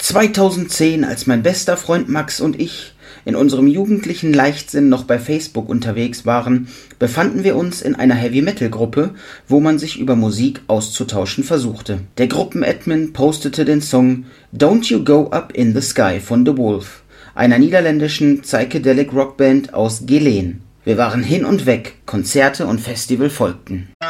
2010, als mein bester Freund Max und ich in unserem jugendlichen Leichtsinn noch bei Facebook unterwegs waren, befanden wir uns in einer Heavy-Metal-Gruppe, wo man sich über Musik auszutauschen versuchte. Der Gruppenadmin postete den Song Don't You Go Up in the Sky von The Wolf, einer niederländischen Psychedelic Rockband aus Geleen. Wir waren hin und weg, Konzerte und Festival folgten.